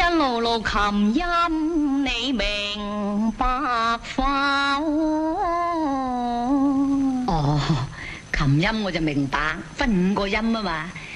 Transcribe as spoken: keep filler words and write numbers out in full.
路路琴音，你明白否？ 哦，琴音我就明白，分五個音啊嘛。